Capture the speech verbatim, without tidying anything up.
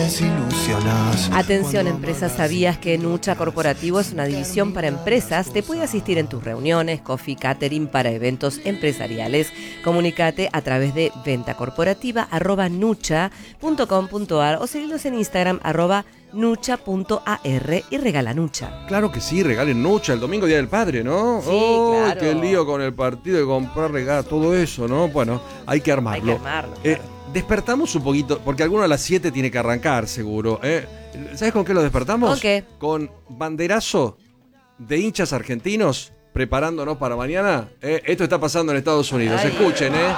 desilusionás. Atención empresas, ¿sabías que Nucha Corporativo es una división para empresas? Te puede asistir en tus reuniones, coffee, catering para eventos empresariales. Comunicate a través de venta corporativa arroba nucha punto com punto ar o seguinos en Instagram arroba nucha punto ar y regala Nucha. Claro que sí, regalen Nucha el domingo, Día del Padre, ¿no? Sí, oh, claro. Qué lío con el partido de comprar regalos, todo eso, ¿no? Bueno, hay que armarlo. Hay que armarlo. Eh, Claro. Despertamos un poquito, porque alguno a las siete tiene que arrancar, seguro. ¿eh? ¿Sabes con qué lo despertamos? ¿Con qué? Con banderazo de hinchas argentinos preparándonos para mañana. ¿eh? Esto está pasando en Estados Unidos. Ay. Escuchen, ¿eh?